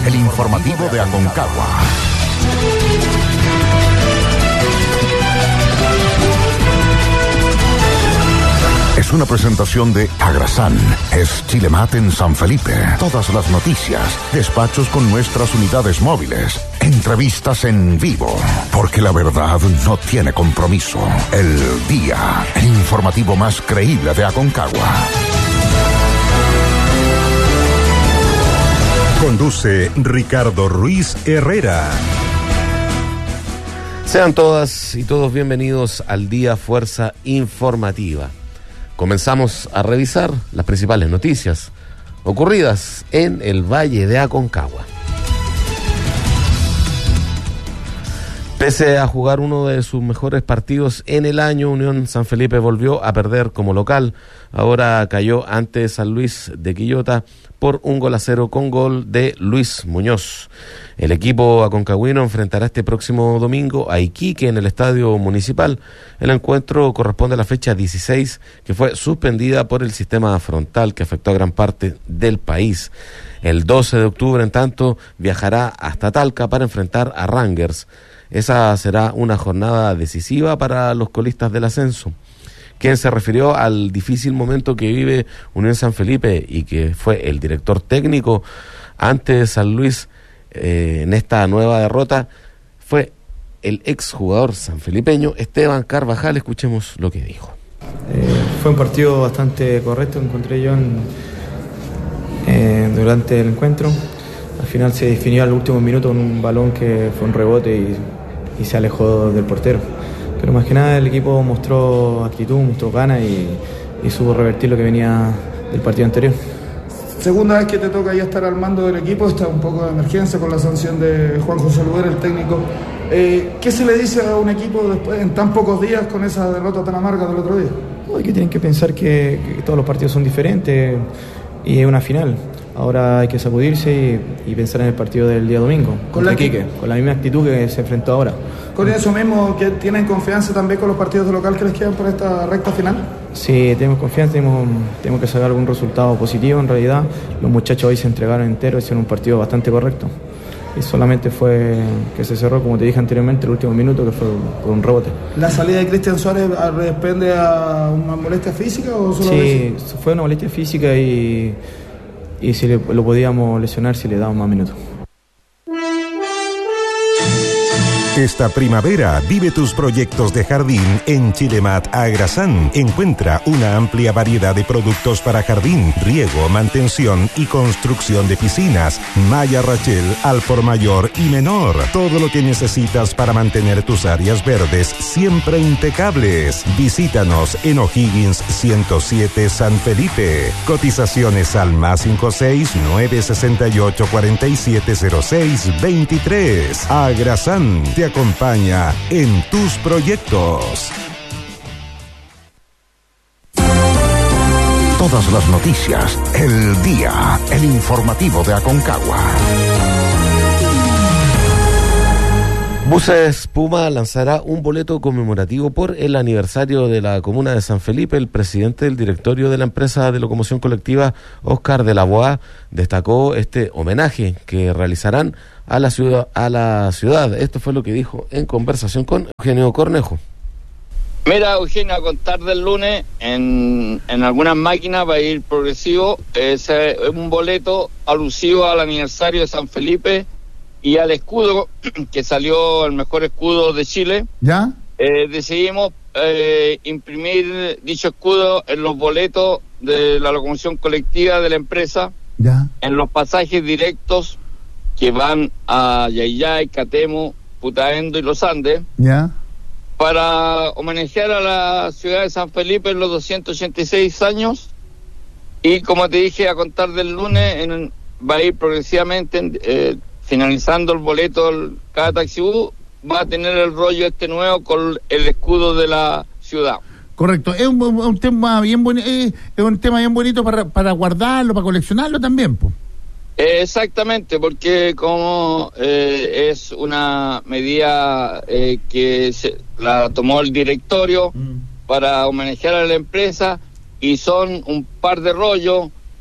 el informativo de Aconcagua. Es una presentación de Agrasan. Es Chilemat en San Felipe. Todas las noticias, despachos con nuestras unidades móviles, entrevistas en vivo. Porque la verdad no tiene compromiso. El Día, el informativo más creíble de Aconcagua. Conduce Ricardo Ruiz Herrera. Sean todas y todos bienvenidos al Día Fuerza Informativa. Comenzamos a revisar las principales noticias ocurridas en el Valle de Aconcagua. Pese a jugar uno de sus mejores partidos en el año, Unión San Felipe volvió a perder como local. Ahora cayó ante San Luis de Quillota por 1-0 con gol de Luis Muñoz. El equipo aconcagüino enfrentará este próximo domingo a Iquique en el Estadio Municipal. El encuentro corresponde a la fecha 16, que fue suspendida por el sistema frontal que afectó a gran parte del país. El 12 de octubre, en tanto, viajará hasta Talca para enfrentar a Rangers. Esa será una jornada decisiva para los colistas del ascenso. Quien se refirió al difícil momento que vive Unión San Felipe y que fue el director técnico ante San Luis en esta nueva derrota fue el exjugador sanfelipeño Esteban Carvajal. Escuchemos lo que dijo. Fue un partido bastante correcto, encontré yo durante el encuentro. Al final se definió al último minuto con un balón que fue un rebote y se alejó del portero. Pero más que nada el equipo mostró actitud, mostró ganas y supo revertir lo que venía del partido anterior. Segunda vez que te toca ya estar al mando del equipo, está un poco de emergencia con la sanción de Juan José Luer, el técnico. ¿Qué se le dice a un equipo después en tan pocos días con esa derrota tan amarga del otro día? Hay que tienen que pensar que todos los partidos son diferentes y es una final. Ahora hay que sacudirse y pensar en el partido del día domingo contra Iquique, con la misma actitud que se enfrentó ahora. ¿Con eso mismo que tienen confianza también con los partidos de local que les quedan para esta recta final? Sí, tenemos confianza, tenemos que sacar algún resultado positivo en realidad. Los muchachos hoy se entregaron enteros, hicieron un partido bastante correcto. Y solamente fue que se cerró, como te dije anteriormente, el último minuto, que fue por un rebote. ¿La salida de Cristian Suárez depende a una molestia física o solo? Sí, fue una molestia física y si lo podíamos lesionar si le dábamos más minutos. Esta primavera vive tus proyectos de jardín en Chilemat Agrasan. Encuentra una amplia variedad de productos para jardín, riego, mantención y construcción de piscinas, malla Rachel al por mayor y menor. Todo lo que necesitas para mantener tus áreas verdes siempre impecables. Visítanos en O'Higgins 107 San Felipe. Cotizaciones al +56 968 4706 23. Agrasan te acompaña en tus proyectos. Todas las noticias, el día, el informativo de Aconcagua. Buses Puma lanzará un boleto conmemorativo por el aniversario de la comuna de San Felipe. El presidente del directorio de la empresa de locomoción colectiva, Óscar de la Boa, destacó este homenaje que realizarán a la ciudad. Esto fue lo que dijo en conversación con Eugenio Cornejo. Mira, Eugenio, a contar del lunes en algunas máquinas va a ir progresivo. Es un boleto alusivo al aniversario de San Felipe y al escudo, que salió el mejor escudo de Chile. ¿Ya? Decidimos imprimir dicho escudo en los boletos de la locomoción colectiva de la empresa. ¿Ya? En los pasajes directos que van a Yayay, Catemo, Putaendo y Los Andes. ¿Ya? Para homenajear a la ciudad de San Felipe en los 286 años. Y como te dije, a contar del lunes va a ir progresivamente finalizando el boleto. Cada taxibús va a tener el rollo nuevo con el escudo de la ciudad. Correcto, es un tema bien bonito, es un tema bien bonito para guardarlo, para coleccionarlo también, pues. Exactamente, porque como es una medida que la tomó el directorio para homenajear a la empresa, y son un par de rollos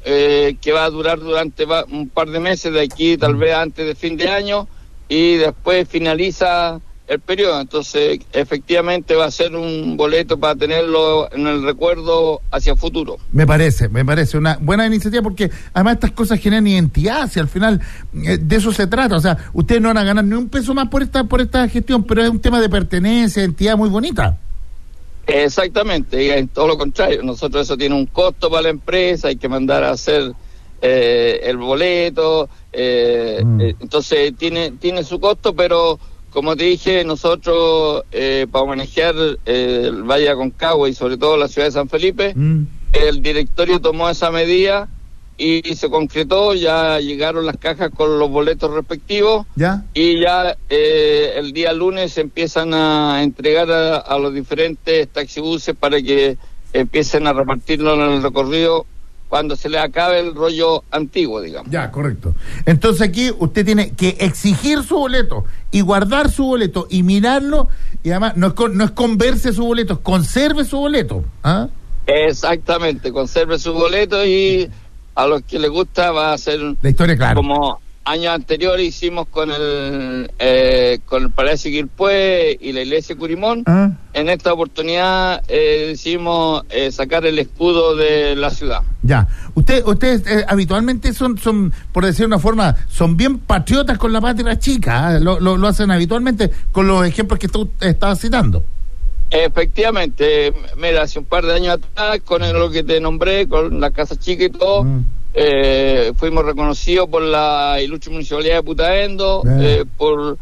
que va a durar durante un par de meses, de aquí tal vez antes de fin de año, y después finaliza el periodo. Entonces efectivamente va a ser un boleto para tenerlo en el recuerdo hacia el futuro. Me parece una buena iniciativa, porque además estas cosas generan identidad, si al final de eso se trata. O sea, ustedes no van a ganar ni un peso más por esta gestión, pero es un tema de pertenencia, de identidad muy bonita. Exactamente, y en todo lo contrario, nosotros eso tiene un costo para la empresa, hay que mandar a hacer el boleto, entonces tiene su costo, pero como te dije, nosotros para manejar el Valle Aconcagua y sobre todo la ciudad de San Felipe, el directorio tomó esa medida y se concretó, ya llegaron las cajas con los boletos respectivos. ¿Ya? Y ya el día lunes se empiezan a entregar a los diferentes taxibuses para que empiecen a repartirlo en el recorrido cuando se les acabe el rollo antiguo, digamos. Ya, correcto. Entonces aquí usted tiene que exigir su boleto y guardar su boleto y mirarlo, y además no es converse su boleto, es conserve su boleto. ¿Ah? Exactamente, conserve su boleto, y a los que les gusta va a ser la historia, claro. Como años anteriores hicimos con el Palacio Quilpué y la Iglesia Curimón. En esta oportunidad decidimos sacar el escudo de la ciudad. Ya. Ustedes habitualmente son, por decir de una forma, son bien patriotas con la patria chica, ¿eh? Lo hacen habitualmente con los ejemplos que tú estabas citando. Efectivamente, mira, hace un par de años atrás, con lo que te nombré, con la Casa Chica y todo, fuimos reconocidos por la ilustre Municipalidad de Putaendo, por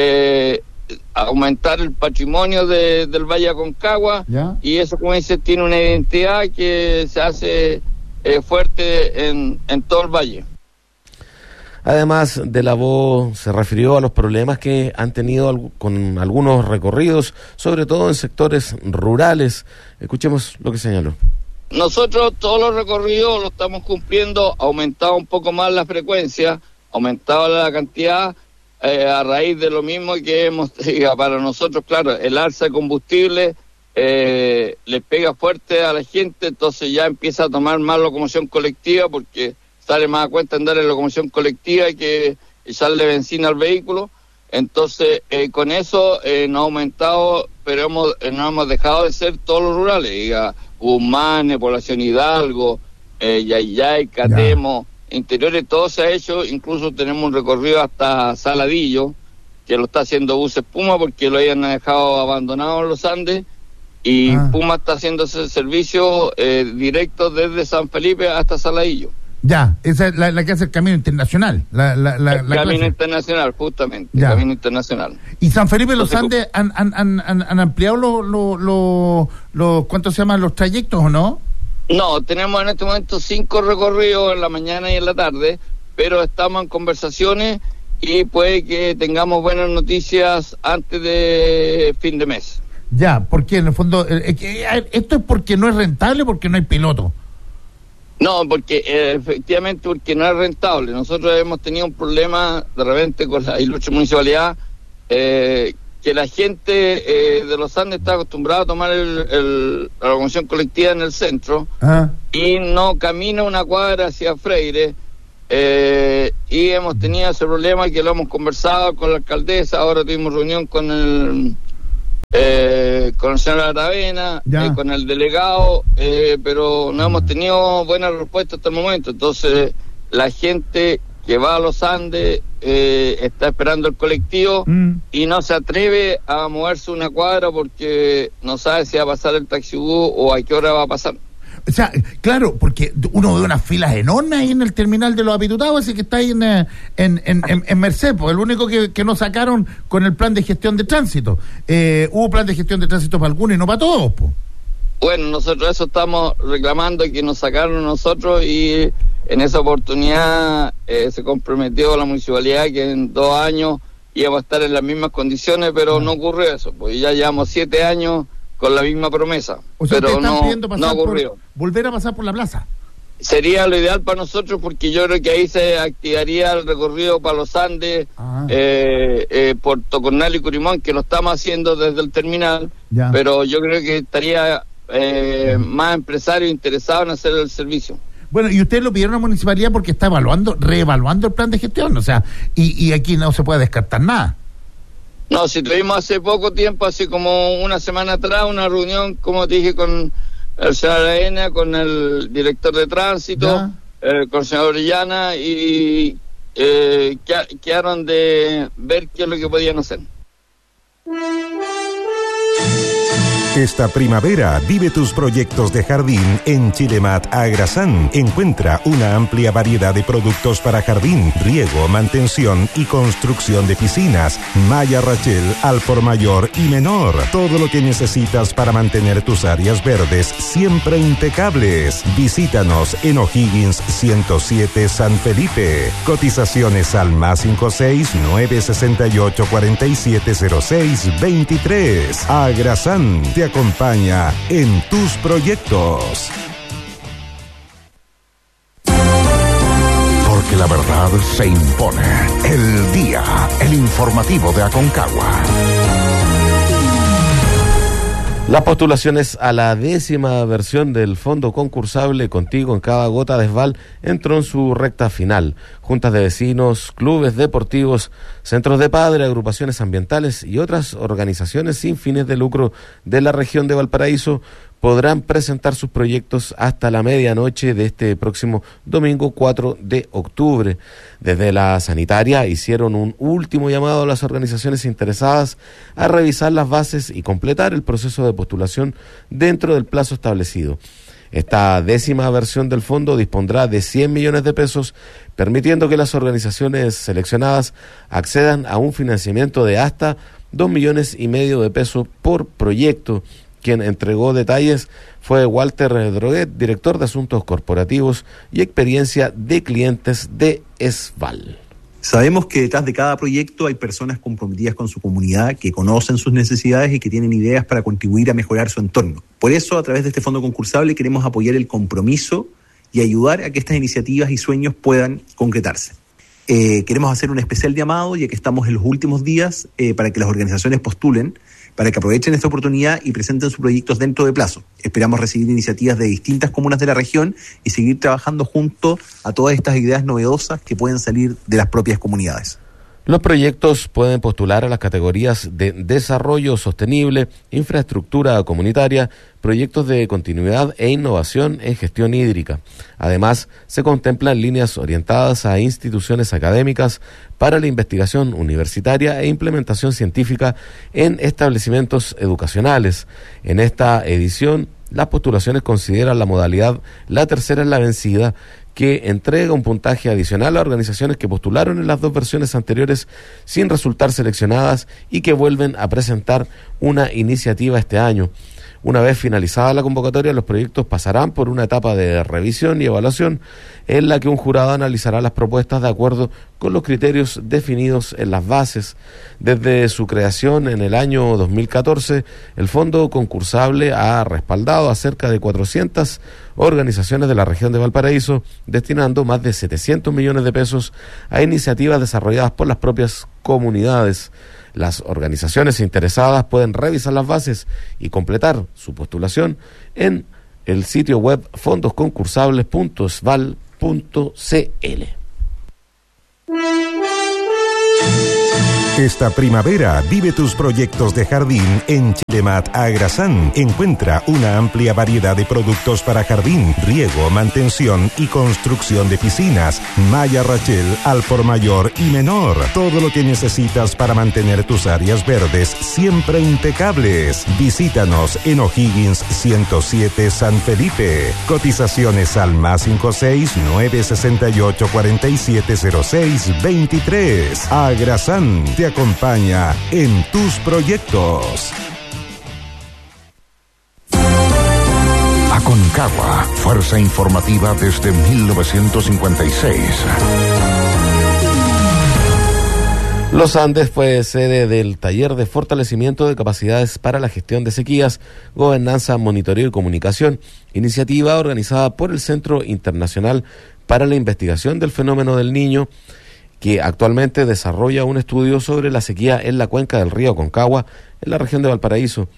aumentar el patrimonio del Valle Aconcagua, y eso, como dices, tiene una identidad que se hace fuerte en todo el valle. Además de la voz, se refirió a los problemas que han tenido con algunos recorridos, sobre todo en sectores rurales. Escuchemos lo que señaló. Nosotros todos los recorridos lo estamos cumpliendo, aumentado un poco más la frecuencia, aumentado la cantidad, a raíz de lo mismo que hemos, para nosotros, claro, el alza de combustible le pega fuerte a la gente, entonces ya empieza a tomar más locomoción colectiva, porque sale más a cuenta andar en locomoción colectiva que echarle benzina al vehículo. Entonces con eso no ha aumentado, pero no hemos dejado de ser todos los rurales, Guzmán, Población Hidalgo, Yayay, Catemo, interiores, todo se ha hecho. Incluso tenemos un recorrido hasta Saladillo, que lo está haciendo Buses Puma, porque lo habían dejado abandonado en los Andes, y Puma está haciendo ese servicio directo desde San Felipe hasta Saladillo. Ya, esa es la que hace el Camino Internacional. El Camino Internacional, justamente, el Camino Internacional. ¿Y San Felipe Los Andes han ampliado los ¿cuántos se llaman los trayectos o no? No, tenemos en este momento 5 recorridos en la mañana y en la tarde, pero estamos en conversaciones y puede que tengamos buenas noticias antes de fin de mes. Ya, porque en el fondo, esto es porque no es rentable, porque no hay piloto. No, porque efectivamente porque no es rentable. Nosotros hemos tenido un problema de repente con la ilustre municipalidad, que la gente de los Andes está acostumbrada a tomar la locomoción colectiva en el centro y no camina una cuadra hacia Freire, y hemos tenido ese problema que lo hemos conversado con la alcaldesa. Ahora tuvimos reunión con el señor Aravena, con el delegado, pero no hemos tenido buena respuesta hasta el momento. Entonces la gente que va a los Andes está esperando el colectivo y no se atreve a moverse una cuadra porque no sabe si va a pasar el taxibús o a qué hora va a pasar. O sea, claro, porque uno ve unas filas enormes ahí en el terminal de los Apitutados, ese que está ahí en Merced, pues, el único que no sacaron con el plan de gestión de tránsito. Hubo plan de gestión de tránsito para algunos y no para todos, pues. Bueno, nosotros eso estamos reclamando, que nos sacaron nosotros, y en esa oportunidad se comprometió la municipalidad que en 2 años íbamos a estar en las mismas condiciones, pero no ocurrió eso, pues ya llevamos 7 años con la misma promesa, o sea, pero no ocurrió. Volver a pasar por la plaza. Sería lo ideal para nosotros, porque yo creo que ahí se activaría el recorrido para los Andes, por Tocornal y Curimón, que lo estamos haciendo desde el terminal, pero yo creo que estaría más empresarios interesados en hacer el servicio. Bueno, y ustedes lo pidieron a la municipalidad porque está reevaluando el plan de gestión, o sea, y aquí no se puede descartar nada. No, si tuvimos hace poco tiempo, así como una semana atrás, una reunión, como te dije, con el señor Arena, con el director de tránsito, con el señor Orellana, y quedaron de ver qué es lo que podían hacer. Esta primavera vive tus proyectos de jardín en Chilemat Agrasan. Encuentra una amplia variedad de productos para jardín, riego, mantención y construcción de piscinas. Maya Rachel al por mayor y menor. Todo lo que necesitas para mantener tus áreas verdes siempre impecables. Visítanos en O'Higgins 107 San Felipe. Cotizaciones al +56 968 4706 23. Agrasan te acompaña en tus proyectos. Porque la verdad se impone. El día, el informativo de Aconcagua. Las postulaciones a la 10ª versión del fondo concursable Contigo en cada gota de Esval entró en su recta final. Juntas de vecinos, clubes deportivos, centros de padres, agrupaciones ambientales y otras organizaciones sin fines de lucro de la región de Valparaíso podrán presentar sus proyectos hasta la medianoche de este próximo domingo 4 de octubre. Desde la sanitaria hicieron un último llamado a las organizaciones interesadas a revisar las bases y completar el proceso de postulación dentro del plazo establecido. Esta 10ª versión del fondo dispondrá de 100 millones de pesos, permitiendo que las organizaciones seleccionadas accedan a un financiamiento de hasta 2,5 millones de pesos por proyecto. Quien entregó detalles fue Walter Droguet, director de Asuntos Corporativos y Experiencia de Clientes de Esval. Sabemos que detrás de cada proyecto hay personas comprometidas con su comunidad, que conocen sus necesidades y que tienen ideas para contribuir a mejorar su entorno. Por eso, a través de este fondo concursable, queremos apoyar el compromiso y ayudar a que estas iniciativas y sueños puedan concretarse. Queremos hacer un especial llamado, ya que estamos en los últimos días, para que las organizaciones postulen, para que aprovechen esta oportunidad y presenten sus proyectos dentro de plazo. Esperamos recibir iniciativas de distintas comunas de la región y seguir trabajando junto a todas estas ideas novedosas que pueden salir de las propias comunidades. Los proyectos pueden postular a las categorías de desarrollo sostenible, infraestructura comunitaria, proyectos de continuidad e innovación en gestión hídrica. Además, se contemplan líneas orientadas a instituciones académicas para la investigación universitaria e implementación científica en establecimientos educacionales. En esta edición, las postulaciones consideran la modalidad la tercera es la vencida, que entrega un puntaje adicional a organizaciones que postularon en las 2 versiones anteriores sin resultar seleccionadas y que vuelven a presentar una iniciativa este año. Una vez finalizada la convocatoria, los proyectos pasarán por una etapa de revisión y evaluación en la que un jurado analizará las propuestas de acuerdo con los criterios definidos en las bases. Desde su creación en el año 2014, el fondo concursable ha respaldado a cerca de 400 organizaciones de la región de Valparaíso, destinando más de 700 millones de pesos a iniciativas desarrolladas por las propias comunidades. Las organizaciones interesadas pueden revisar las bases y completar su postulación en el sitio web fondosconcursables.esval.cl. Esta primavera vive tus proyectos de jardín en Chilemat Agrasan. Encuentra una amplia variedad de productos para jardín, riego, mantención y construcción de piscinas. Maya Rachel al por mayor y menor. Todo lo que necesitas para mantener tus áreas verdes siempre impecables. Visítanos en O'Higgins 107 San Felipe. Cotizaciones al +56 968 4706 23. Agrasan te acompaña en tus proyectos. Aconcagua, fuerza informativa desde 1956. Los Andes fue sede del taller de fortalecimiento de capacidades para la gestión de sequías, gobernanza, monitoreo y comunicación, iniciativa organizada por el Centro Internacional para la Investigación del Fenómeno del Niño, que actualmente desarrolla un estudio sobre la sequía en la cuenca del río Aconcagua, en la región de Valparaíso.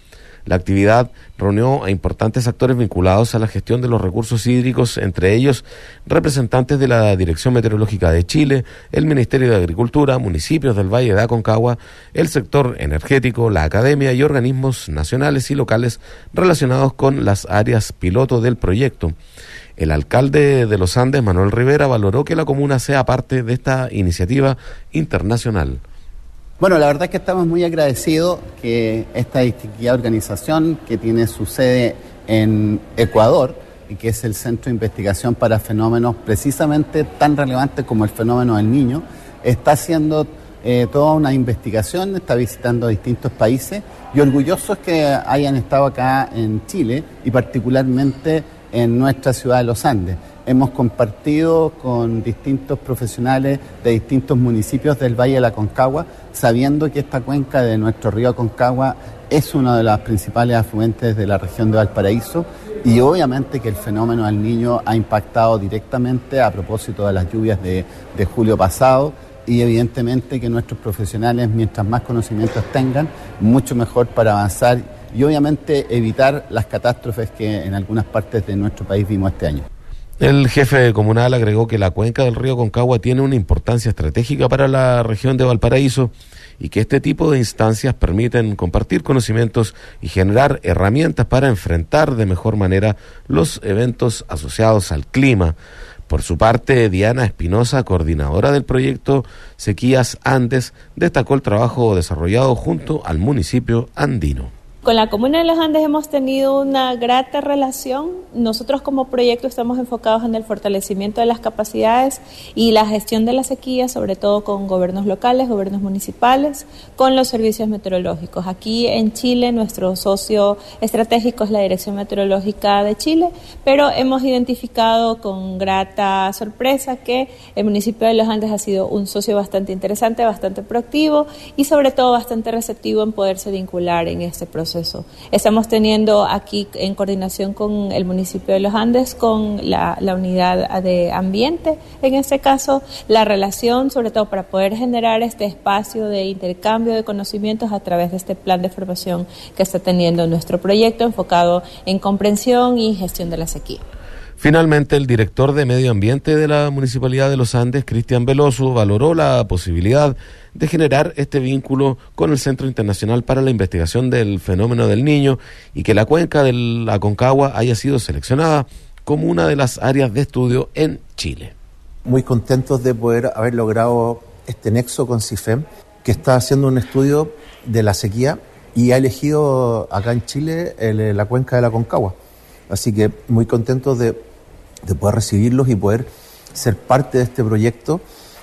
La actividad reunió a importantes actores vinculados a la gestión de los recursos hídricos, entre ellos representantes de la Dirección Meteorológica de Chile, el Ministerio de Agricultura, municipios del Valle de Aconcagua, el sector energético, la academia y organismos nacionales y locales relacionados con las áreas piloto del proyecto. El alcalde de Los Andes, Manuel Rivera, valoró que la comuna sea parte de esta iniciativa internacional. Bueno, la verdad es que estamos muy agradecidos que esta distinguida organización, que tiene su sede en Ecuador y que es el Centro de Investigación para Fenómenos precisamente tan relevantes como el fenómeno del Niño, está haciendo toda una investigación, está visitando distintos países y orgullosos que hayan estado acá en Chile y particularmente en nuestra ciudad de Los Andes. Hemos compartido con distintos profesionales de distintos municipios del Valle de la Aconcagua, sabiendo que esta cuenca de nuestro río Aconcagua es uno de los principales afluentes de la región de Valparaíso y obviamente que el fenómeno del Niño ha impactado directamente a propósito de las lluvias de julio pasado y evidentemente que nuestros profesionales, mientras más conocimientos tengan, mucho mejor para avanzar y obviamente evitar las catástrofes que en algunas partes de nuestro país vimos este año. El jefe comunal agregó que la cuenca del río Aconcagua tiene una importancia estratégica para la región de Valparaíso y que este tipo de instancias permiten compartir conocimientos y generar herramientas para enfrentar de mejor manera los eventos asociados al clima. Por su parte, Diana Espinosa, coordinadora del proyecto Sequías Andes, destacó el trabajo desarrollado junto al municipio andino. Con la Comuna de Los Andes hemos tenido una grata relación. Nosotros como proyecto estamos enfocados en el fortalecimiento de las capacidades y la gestión de la sequía, sobre todo con gobiernos locales, gobiernos municipales, con los servicios meteorológicos. Aquí en Chile nuestro socio estratégico es la Dirección Meteorológica de Chile, pero hemos identificado con grata sorpresa que el municipio de Los Andes ha sido un socio bastante interesante, bastante proactivo y sobre todo bastante receptivo en poderse vincular en este proceso. Estamos teniendo aquí en coordinación con el municipio de Los Andes, con la unidad de ambiente, en este caso, la relación, sobre todo para poder generar este espacio de intercambio de conocimientos a través de este plan de formación que está teniendo nuestro proyecto enfocado en comprensión y gestión de la sequía. Finalmente, el director de Medio Ambiente de la Municipalidad de Los Andes, Cristian Veloso, valoró la posibilidad de generar este vínculo con el Centro Internacional para la Investigación del Fenómeno del Niño y que la cuenca del Aconcagua haya sido seleccionada como una de las áreas de estudio en Chile. Muy contentos de poder haber logrado este nexo con CIFEM, que está haciendo un estudio de la sequía y ha elegido acá en Chile la cuenca del Aconcagua. Así que muy contentos de poder recibirlos y poder ser parte de este proyecto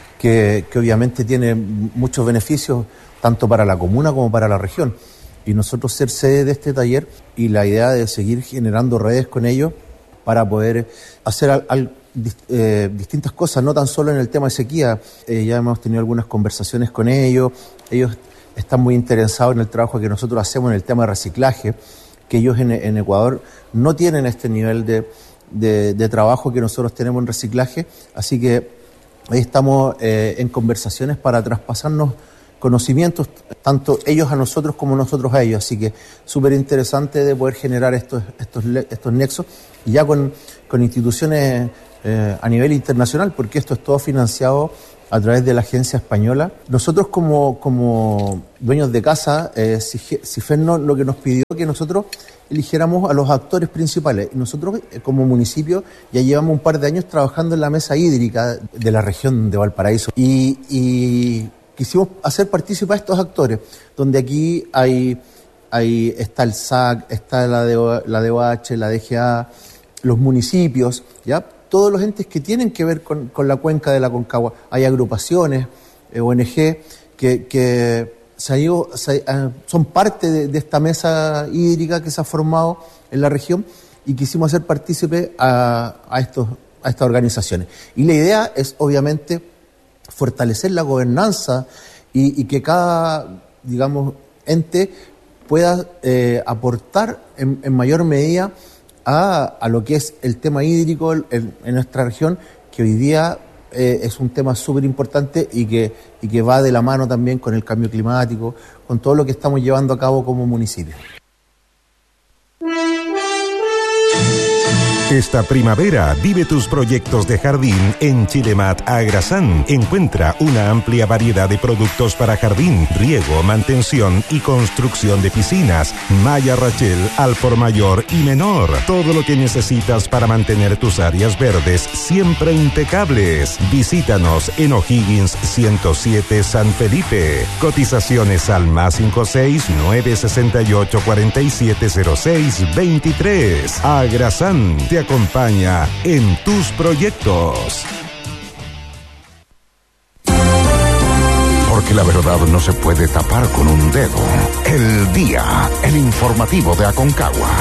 que obviamente tiene muchos beneficios tanto para la comuna como para la región. Y nosotros ser sede de este taller y la idea de seguir generando redes con ellos para poder hacer distintas cosas, no tan solo en el tema de sequía. Ya hemos tenido algunas conversaciones con ellos. Ellos están muy interesados en el trabajo que nosotros hacemos en el tema de reciclaje, que ellos en Ecuador no tienen este nivel de trabajo que nosotros tenemos en reciclaje, así que ahí estamos en conversaciones para traspasarnos conocimientos, tanto ellos a nosotros como nosotros a ellos, así que súper interesante de poder generar estos nexos, y ya con instituciones a nivel internacional, porque esto es todo financiado a través de la agencia española. Nosotros como dueños de casa, CIFEM lo que nos pidió que nosotros eligiéramos a los actores principales. Y nosotros como municipio ya llevamos un par de años trabajando en la mesa hídrica de la región de Valparaíso. Y quisimos hacer partícipe a estos actores, donde aquí está el SAC, está la DOH, la DGA, los municipios, ¿ya? Todos los entes que tienen que ver con la cuenca de la Aconcagua. Hay agrupaciones, ONG, que son parte de esta mesa hídrica que se ha formado en la región y quisimos hacer partícipe a estas organizaciones. Y la idea es, obviamente, fortalecer la gobernanza y que cada, digamos, ente pueda aportar en mayor medida a lo que es el tema hídrico en nuestra región, que hoy día es un tema súper importante y que va de la mano también con el cambio climático, con todo lo que estamos llevando a cabo como municipio. Esta primavera vive tus proyectos de jardín en Chilemat Agrasán. Encuentra una amplia variedad de productos para jardín, riego, mantención y construcción de piscinas, malla Rachel al por mayor y menor. Todo lo que necesitas para mantener tus áreas verdes siempre impecables. Visítanos en O'Higgins 107 San Felipe. Cotizaciones al +56 968 4706 23. Agrasán te acompaña en tus proyectos. Porque la verdad no se puede tapar con un dedo. El Día, el informativo de Aconcagua.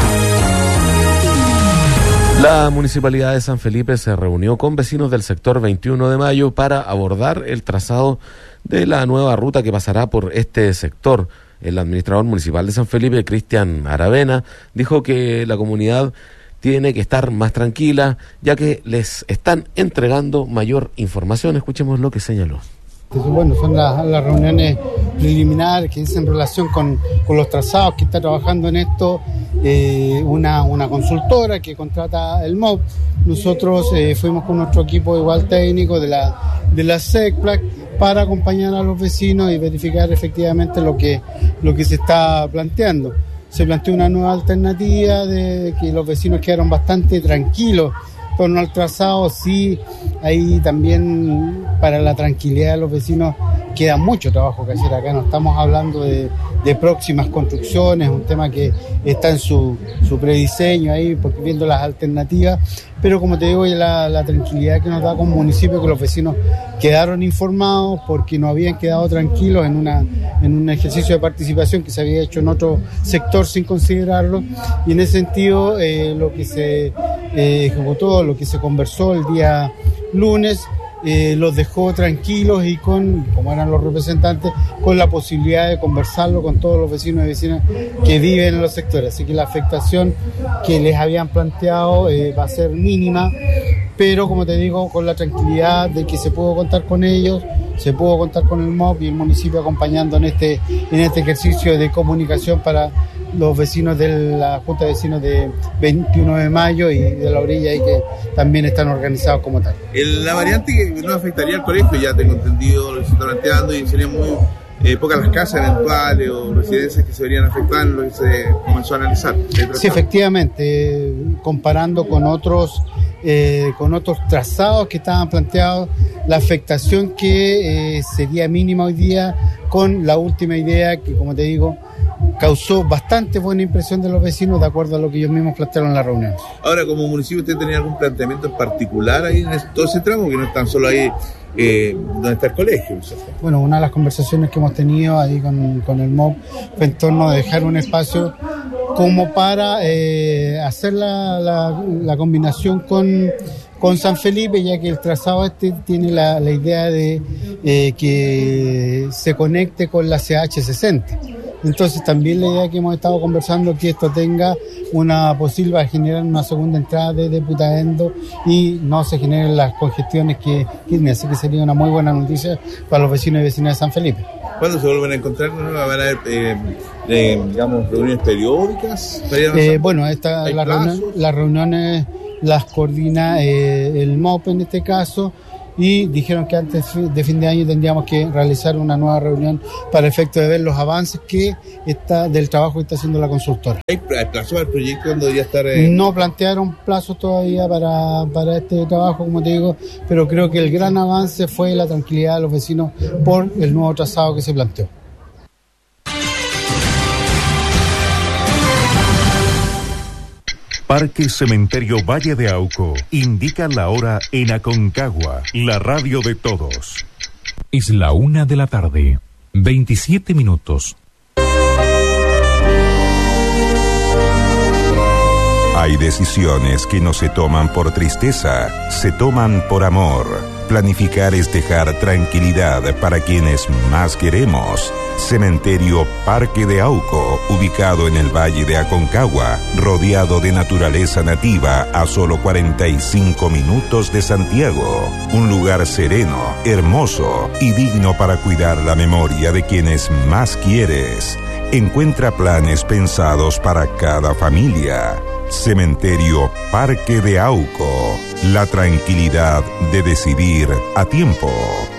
La Municipalidad de San Felipe se reunió con vecinos del sector 21 de Mayo para abordar el trazado de la nueva ruta que pasará por este sector. El administrador municipal de San Felipe, Cristian Aravena, dijo que la comunidad tiene que estar más tranquila, ya que les están entregando mayor información. Escuchemos lo que señaló. Bueno, son las reuniones preliminares que dicen en relación con los trazados, que está trabajando en esto una consultora que contrata el MOP. Nosotros fuimos con nuestro equipo igual técnico de la SECPLAC para acompañar a los vecinos y verificar efectivamente lo que se está planteando. Se planteó una nueva alternativa de que los vecinos quedaron bastante tranquilos en torno al trazado. Sí, ahí también para la tranquilidad de los vecinos queda mucho trabajo que hacer acá. No estamos hablando de próximas construcciones, un tema que está en su prediseño ahí, porque viendo las alternativas, pero como te digo, la tranquilidad que nos da como municipio, que los vecinos quedaron informados porque no habían quedado tranquilos en un ejercicio de participación que se había hecho en otro sector sin considerarlo, y en ese sentido lo que se ejecutó, lo que se conversó el día lunes, los dejó tranquilos y como eran los representantes, con la posibilidad de conversarlo con todos los vecinos y vecinas que viven en los sectores. Así que la afectación que les habían planteado va a ser mínima, pero como te digo, con la tranquilidad de que se pudo contar con ellos, se pudo contar con el MOP y el municipio acompañando en este ejercicio de comunicación para los vecinos de la Junta de Vecinos de 21 de Mayo y de la orilla, y que también están organizados como tal. La variante que no afectaría al colegio, ya tengo entendido lo que se está planteando, y serían muy pocas las casas eventuales o residencias que se verían afectadas, lo que se comenzó a analizar. Sí, efectivamente, comparando con otros trazados que estaban planteados, la afectación que sería mínima hoy día, con la última idea que, como te digo, causó bastante buena impresión de los vecinos, de acuerdo a lo que ellos mismos plantearon en la reunión. Ahora, como municipio, ¿usted tenía algún planteamiento en particular ahí en todo ese tramo, que no están solo ahí donde está el colegio? Bueno, una de las conversaciones que hemos tenido ahí con el MOP fue en torno a dejar un espacio como para hacer la combinación con San Felipe, ya que el trazado tiene la idea de que se conecte con la CH60. Entonces también la idea que hemos estado conversando es que esto tenga una posible a generar una segunda entrada desde Putaendo y no se generen las congestiones que tiene, así que sería una muy buena noticia para los vecinos y vecinas de San Felipe. ¿Cuándo se vuelven a encontrar? ¿No van a haber, digamos, reuniones periódicas? Bueno, las reuniones las coordina el MOP en este caso, y dijeron que antes de fin de año tendríamos que realizar una nueva reunión para efecto de ver los avances del trabajo que está haciendo la consultora. ¿Hay plazo para el proyecto cuando debería estar...? No plantearon plazos todavía para este trabajo, como te digo, pero creo que el gran avance fue la tranquilidad de los vecinos por el nuevo trazado que se planteó. Parque Cementerio Valle de Auco indica la hora en Aconcagua, la radio de todos. Es la 1:00 p.m, 27 minutos. Hay decisiones que no se toman por tristeza, se toman por amor. Planificar es dejar tranquilidad para quienes más queremos. Cementerio Parque de Auco, ubicado en el Valle de Aconcagua, rodeado de naturaleza nativa a solo 45 minutos de Santiago. Un lugar sereno, hermoso y digno para cuidar la memoria de quienes más quieres. Encuentra planes pensados para cada familia. Cementerio Parque de Auco. La tranquilidad de decidir a tiempo.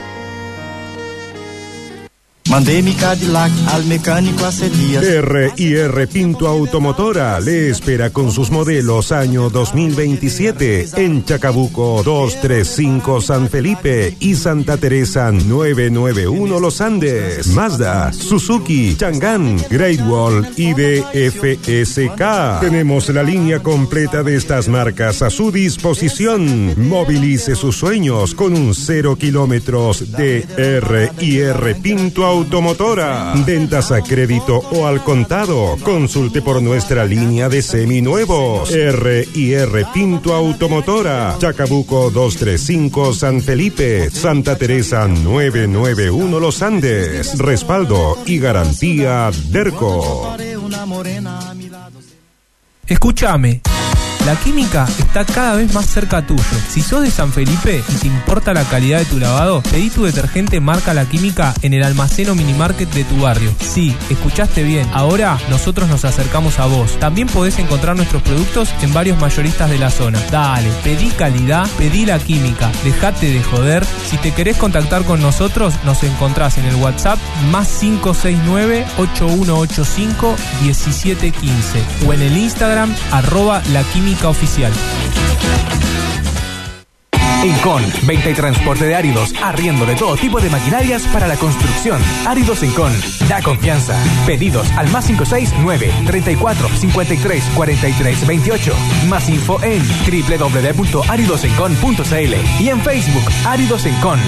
Mandé mi Cadillac al mecánico hace días. R&R Pinto Automotora le espera con sus modelos año 2027 en Chacabuco 235 San Felipe y Santa Teresa 991 Los Andes. Mazda, Suzuki, Chang'an, Great Wall y DFSK. Tenemos la línea completa de estas marcas a su disposición. Movilice sus sueños con un 0 kilómetros de R&R Pinto Automotora. Ventas a crédito o al contado. Consulte por nuestra línea de seminuevos. R&R Pinto Automotora. Chacabuco 235 San Felipe. Santa Teresa 991 Los Andes. Respaldo y garantía Derco. Escúchame. La Química está cada vez más cerca tuyo. Si sos de San Felipe y te importa la calidad de tu lavado, pedí tu detergente marca La Química en el almacén o minimarket de tu barrio. Sí, escuchaste bien. Ahora nosotros nos acercamos a vos. También podés encontrar nuestros productos en varios mayoristas de la zona. Dale, pedí calidad, pedí La Química. Dejate de joder. Si te querés contactar con nosotros, nos encontrás en el WhatsApp +569-8185-1715 o en el Instagram @laquímica oficial. Encon, venta y transporte de áridos, arriendo de todo tipo de maquinarias para la construcción. Áridos Encon, da confianza. Pedidos al +569-34-53-43-28. Más info en www.aridosencon.cl y en Facebook Áridos Encon.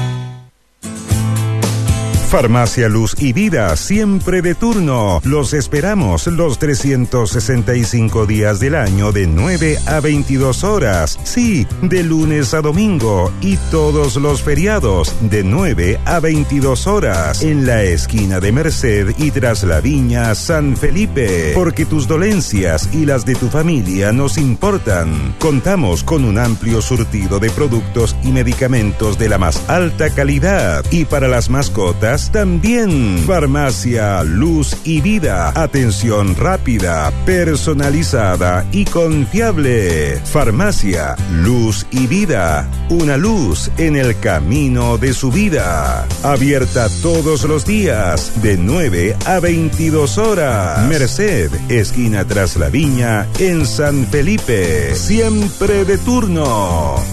Farmacia Luz y Vida, siempre de turno. Los esperamos los 365 días del año de 9 a 22 horas. Sí, de lunes a domingo y todos los feriados de 9 a 22 horas. En la esquina de Merced y tras la Viña San Felipe. Porque tus dolencias y las de tu familia nos importan. Contamos con un amplio surtido de productos y medicamentos de la más alta calidad. Y para las mascotas, también. Farmacia Luz y Vida. Atención rápida, personalizada y confiable. Farmacia Luz y Vida. Una luz en el camino de su vida. Abierta todos los días de 9 a 22 horas. Merced, esquina tras la Viña en San Felipe. Siempre de turno.